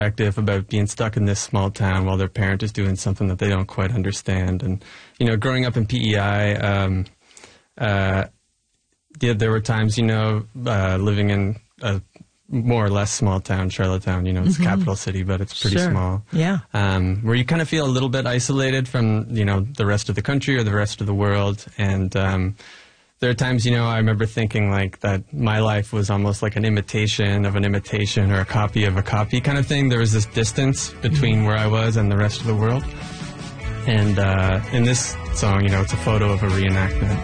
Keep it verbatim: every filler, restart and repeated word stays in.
perspective about being stuck in this small town while their parent is doing something that they don't quite understand. And, you know, growing up in P E I, um, uh, yeah, there were times, you know, uh, living in a more or less small town, Charlottetown, you know, it's Mm-hmm. a capital city, but it's pretty Sure. small. Yeah. Um, where you kind of feel a little bit isolated from, you know, the rest of the country or the rest of the world. And um, there are times, you know, I remember thinking like that my life was almost like an imitation of an imitation or a copy of a copy kind of thing. There was this distance between where I was and the rest of the world. And uh, in this song, you know, it's a photo of a reenactment.